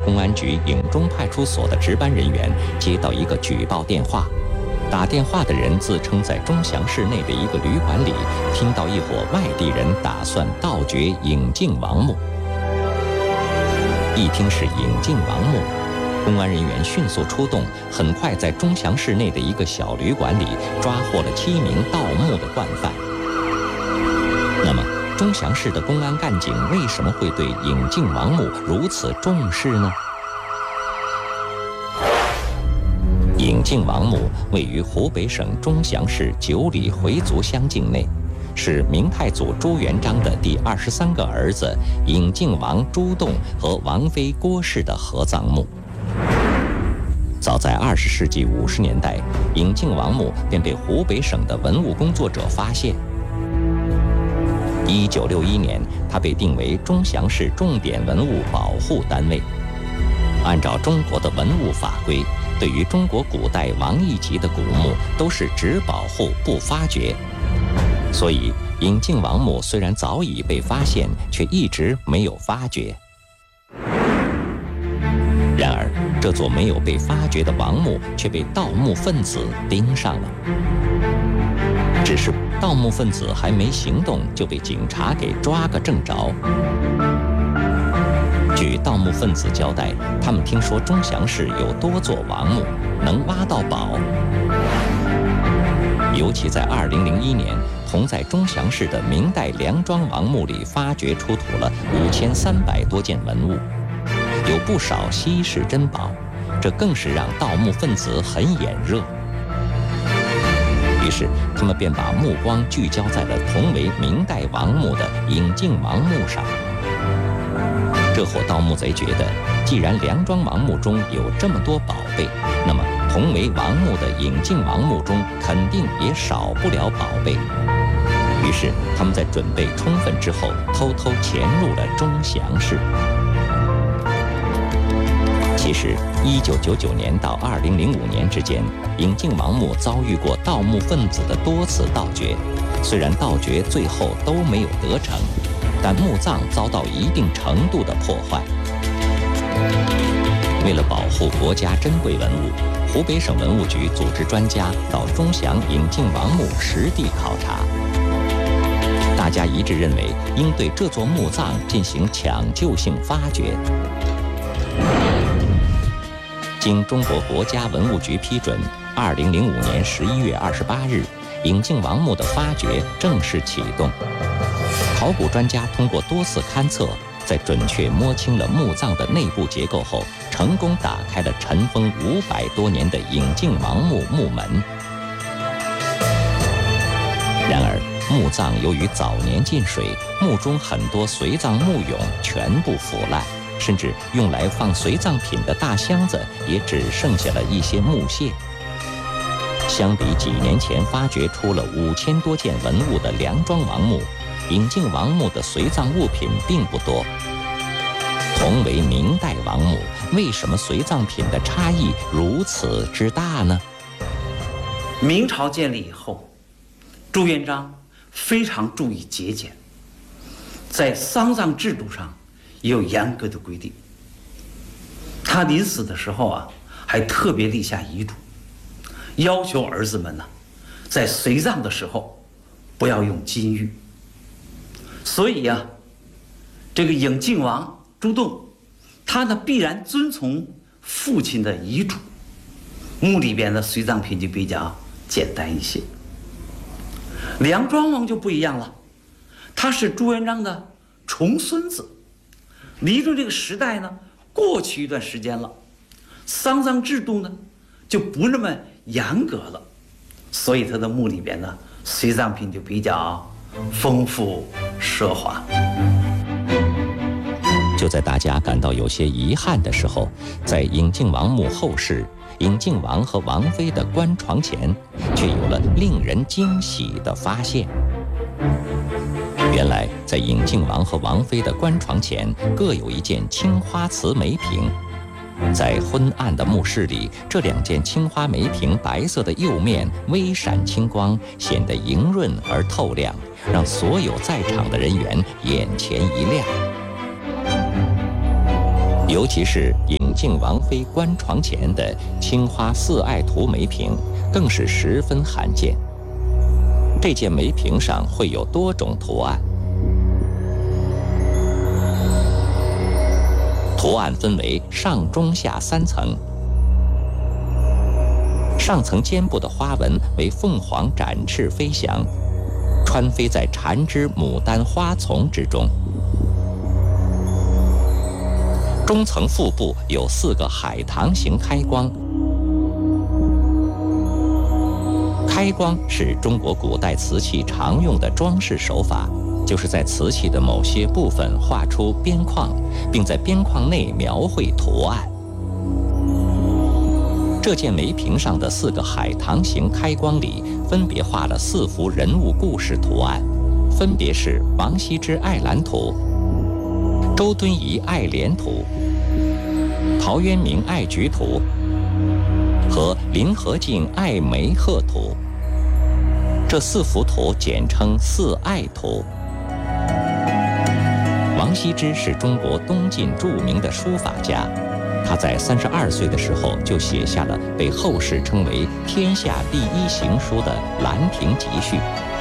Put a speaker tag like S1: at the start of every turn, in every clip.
S1: 公安局颍中派出所的值班人员接到一个举报电话，打电话的人自称在钟祥市内的一个旅馆里听到一伙外地人打算盗掘颍敬王墓。一听是颍敬王墓，公安人员迅速出动，很快在钟祥市内的一个小旅馆里抓获了7名盗墓的惯犯。那么，钟祥市的公安干警为什么会对颍敬王墓如此重视呢？颍敬王墓位于湖北省钟祥市9里回族乡境内，是明太祖朱元璋的第23个儿子颍敬王朱栋和王妃郭氏的合葬墓。早在20世纪50年代，颍敬王墓便被湖北省的文物工作者发现。1961年，它被定为钟祥市重点文物保护单位。按照中国的文物法规，对于中国古代王邑级的古墓都是只保护不发掘。所以，颍敬王墓虽然早已被发现，却一直没有发掘。然而，这座没有被发掘的王墓却被盗墓分子盯上了。只是盗墓分子还没行动，就被警察给抓个正着。据盗墓分子交代，他们听说钟祥市有多座王墓，能挖到宝。尤其在2001年，同在钟祥市的明代梁庄王墓里发掘出土了5300多件文物，有不少稀世珍宝，这更是让盗墓分子很眼热。于是，他们便把目光聚焦在了同为明代王墓的颍敬王墓上。这伙盗墓贼觉得，既然梁庄王墓中有这么多宝贝，那么同为王墓的颍敬王墓中肯定也少不了宝贝。于是，他们在准备充分之后，偷偷潜入了钟祥市。其实，1999年到2005年之间，颍敬王墓遭遇过盗墓分子的多次盗掘。虽然盗掘最后都没有得逞，但墓葬遭到一定程度的破坏。为了保护国家珍贵文物，湖北省文物局组织专家到钟祥颍敬王墓实地考察。大家一致认为，应对这座墓葬进行抢救性发掘。经中国国家文物局批准，2005年11月28日，颍敬王墓的发掘正式启动。考古专家通过多次勘测，在准确摸清了墓葬的内部结构后，成功打开了尘封500多年的颍敬王墓墓门。然而，墓葬由于早年进水，墓中很多随葬墓俑全部腐烂，甚至用来放随葬品的大箱子也只剩下了一些木屑。相比几年前发掘出了5000多件文物的梁庄王墓，颍敬王墓的随葬物品并不多。同为明代王墓，为什么随葬品的差异如此之大呢？
S2: 明朝建立以后，朱元璋非常注意节俭，在丧葬制度上也有严格的规定。他临死的时候还特别立下遗嘱，要求儿子们在随葬的时候不要用金玉。所以这个颍敬王朱栋，他必然遵从父亲的遗嘱，墓里边的随葬品就比较简单一些。梁庄王就不一样了，他是朱元璋的重孙子，离着这个时代过去一段时间了，丧葬制度就不那么严格了，所以他的墓里边随葬品就比较丰富奢华。
S1: 就在大家感到有些遗憾的时候，在颍敬王墓后室，颍敬王和王妃的棺床前，却有了令人惊喜的发现。原来，在颍敬王和王妃的棺床前，各有一件青花瓷梅瓶。在昏暗的墓室里，这2件青花梅瓶白色的釉面微闪青光，显得莹润而透亮，让所有在场的人员眼前一亮。尤其是颍靖王妃棺床前的青花四爱图梅瓶更是十分罕见。这件梅瓶上会有多种图案，图案分为上、中、下3层。上层肩部的花纹为凤凰展翅飞翔，穿飞在缠枝牡丹花丛之中。中层腹部有4个海棠形开光，开光是中国古代瓷器常用的装饰手法，就是在瓷器的某些部分画出边框，并在边框内描绘图案。这件梅瓶上的4个海棠形开光里，分别画了4幅人物故事图案，分别是王羲之爱兰图、周敦颐爱莲图、陶渊明爱菊图和林和靖爱梅鹤图。这4幅图简称四爱图。王羲之是中国东晋著名的书法家，他在32岁的时候就写下了被后世称为天下第一行书的《兰亭集序》。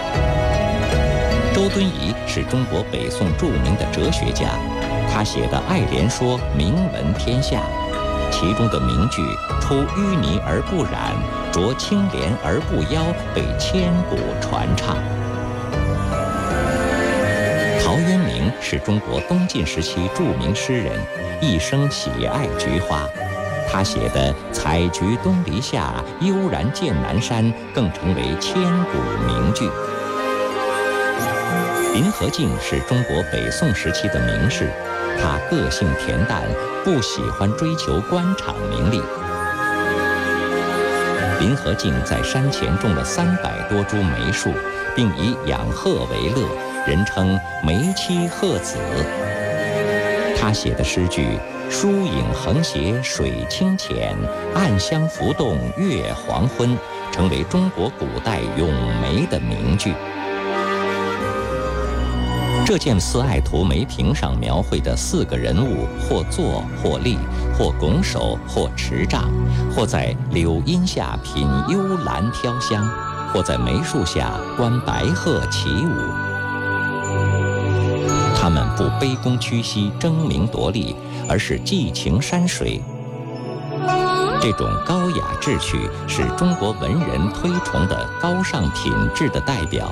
S1: 周敦颐是中国北宋著名的哲学家，他写的《爱莲说》名闻天下，其中的名句“出淤泥而不染，濯清涟而不妖”被千古传唱。陶渊明是中国东晋时期著名诗人，一生喜爱菊花。他写的“采菊东篱下，悠然见南山”更成为千古名句。林和靖是中国北宋时期的名士，他个性恬淡，不喜欢追求官场名利。林和靖在山前种了300多株梅树，并以养鹤为乐，人称梅妻鹤子。他写的诗句“疏影横斜水清浅，暗香浮动月黄昏”成为中国古代咏梅的名句。这件四爱图梅瓶上描绘的4个人物，或坐或立，或拱手或持杖，或在柳荫下品幽兰飘香，或在梅树下观白鹤起舞。他们不卑躬屈膝争名夺利，而是寄情山水。这种高雅志趣是中国文人推崇的高尚品质的代表。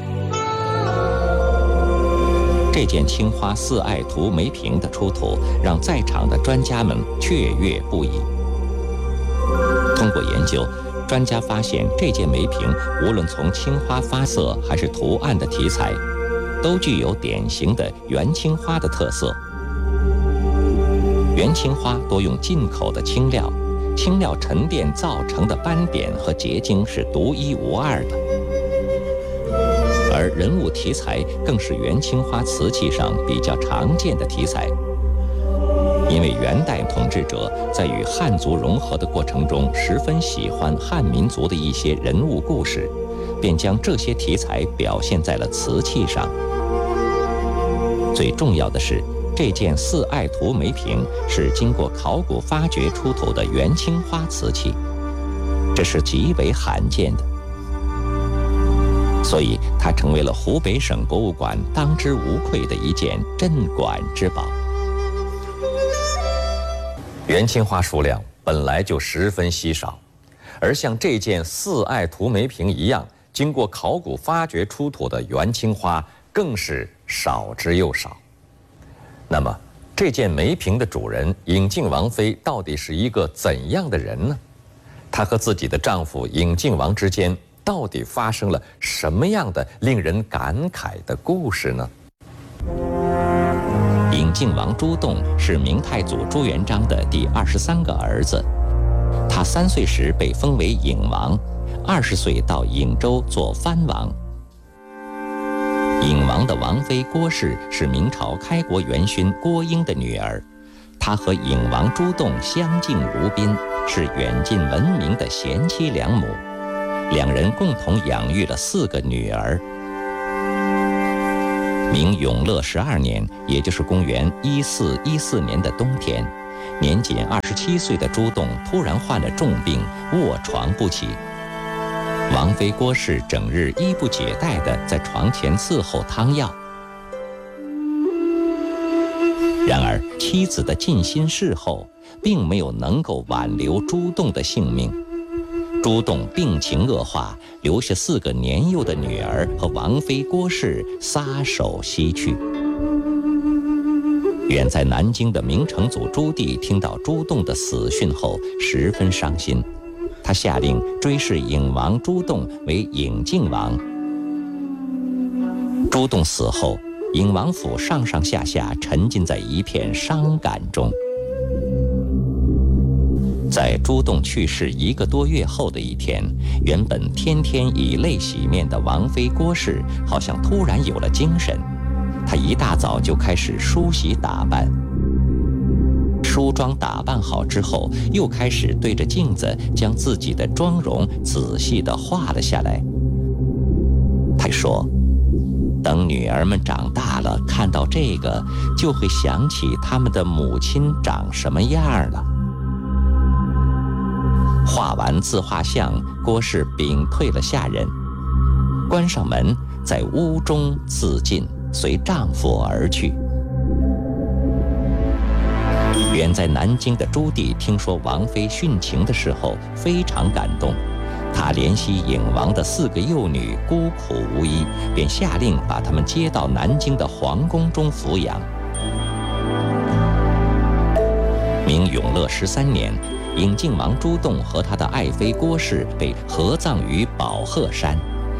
S1: 这件青花四爱图梅瓶的出土，让在场的专家们雀跃不已。通过研究，专家发现这件梅瓶无论从青花发色还是图案的题材，都具有典型的元青花的特色。元青花多用进口的青料，青料沉淀造成的斑点和结晶是独一无二的。而人物题材更是元青花瓷器上比较常见的题材，因为元代统治者在与汉族融合的过程中，十分喜欢汉民族的一些人物故事，便将这些题材表现在了瓷器上。最重要的是，这件四爱图梅瓶是经过考古发掘出土的元青花瓷器，这是极为罕见的。所以它成为了湖北省博物馆当之无愧的一件镇馆之宝。
S3: 元青花数量本来就十分稀少，而像这件四爱图梅瓶一样经过考古发掘出土的元青花更是少之又少。那么这件梅瓶的主人颖靖王妃到底是一个怎样的人呢？她和自己的丈夫颖靖王之间到底发生了什么样的令人感慨的故事呢？
S1: 颖靖王朱栋是明太祖朱元璋的第23个儿子，他3岁时被封为颖王，20岁到颍州做藩王。颖王的王妃郭氏是明朝开国元勋郭英的女儿，她和颖王朱栋相敬如宾，是远近闻名的贤妻良母。两人共同养育了4个女儿。明永乐12年，也就是公元1414年的冬天， 年仅27岁的朱栋突然患了重病，卧床不起。王妃郭氏整日衣不解带地在床前伺候汤药。然而妻子的尽心侍候并没有能够挽留朱栋的性命。朱栋病情恶化，留下4个年幼的女儿和王妃郭氏撒手西去。远在南京的明成祖朱棣听到朱栋的死讯后，十分伤心，他下令追谥颖王朱栋为颖靖王。朱栋死后，颖王府上上下下沉浸在一片伤感中。在朱栋去世1个多月后的一天，原本天天以泪洗面的王妃郭氏好像突然有了精神。她一大早就开始梳洗打扮，梳妆打扮好之后，又开始对着镜子将自己的妆容仔细地画了下来。她说，等女儿们长大了，看到这个就会想起他们的母亲长什么样了。画完自画像，郭氏屏退了下人，关上门，在屋中自尽，随丈夫而去。远在南京的朱棣听说王妃殉情的时候，非常感动。他怜惜颖王的4个幼女孤苦无依，便下令把她们接到南京的皇宫中抚养。明永乐13年，颖靖王朱栋和他的爱妃郭氏被合葬于宝鹤山。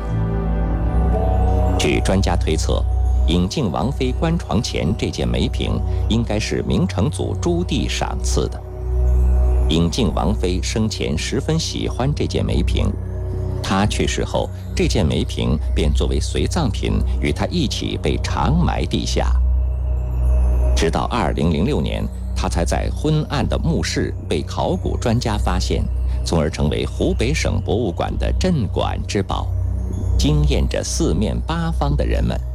S1: 据专家推测，颖靖王妃棺床前这件梅瓶应该是明成祖朱棣赏赐的。颖靖王妃生前十分喜欢这件梅瓶，她去世后，这件梅瓶便作为随葬品与她一起被长埋地下。直到2006年，他才在昏暗的墓室被考古专家发现，从而成为湖北省博物馆的镇馆之宝，惊艳着4面8方的人们。